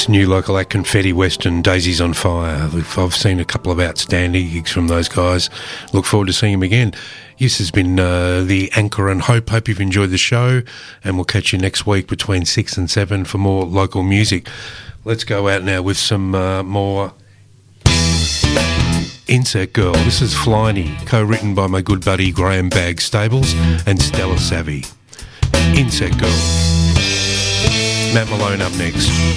new local act Confetti West and Daisies on Fire. I've seen a couple of outstanding gigs from those guys. Look forward to seeing them again. This has been the Anchor and Hope. Hope you've enjoyed the show, and we'll catch you next week between 6 and 7 for more local music. Let's go out now with some more Insect Girl. This is Flyny, co-written by my good buddy Graham Bagg Stables and Stella Savvy. Insect Girl. Matt Malone up next.